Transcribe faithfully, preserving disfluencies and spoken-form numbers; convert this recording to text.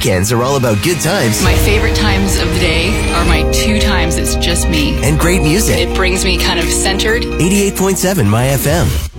weekends are all about good times. My favorite times of the day are my two times it's just me. And great music. It brings me kind of centered. eighty-eight point seven My F M.